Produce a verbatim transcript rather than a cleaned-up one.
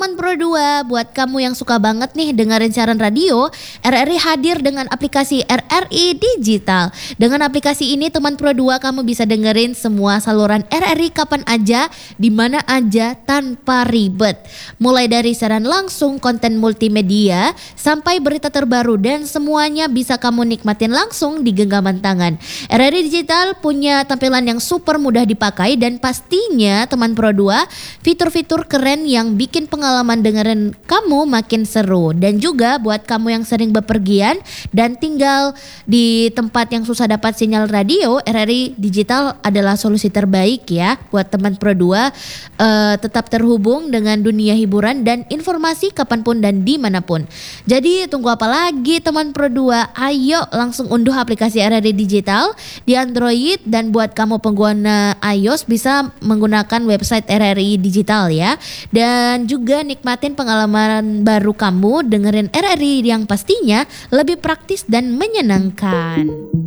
teman Pro dua, buat kamu yang suka banget nih dengerin siaran radio, R R I hadir dengan aplikasi R R I Digital. Dengan aplikasi ini teman Pro dua kamu bisa dengerin semua saluran R R I kapan aja, di mana aja tanpa ribet. Mulai dari siaran langsung, konten multimedia, sampai berita terbaru dan semuanya bisa kamu nikmatin langsung di genggaman tangan. R R I Digital punya tampilan yang super mudah dipakai dan pastinya teman Pro dua fitur-fitur keren yang bikin pengalaman dengerin kamu makin seru. Dan juga buat kamu yang sering bepergian dan tinggal di tempat yang susah dapat sinyal radio, R R I Digital adalah solusi terbaik ya buat teman Pro dua uh, tetap terhubung dengan dunia hiburan dan informasi kapanpun dan dimanapun. Jadi tunggu apa lagi teman Pro dua? Ayo langsung unduh aplikasi R R I Digital di Android, dan buat kamu pengguna iOS bisa menggunakan website R R I Digital ya. Dan juga nikmatin pengalaman baru kamu dengerin R R I yang pastinya lebih praktis dan menyenangkan.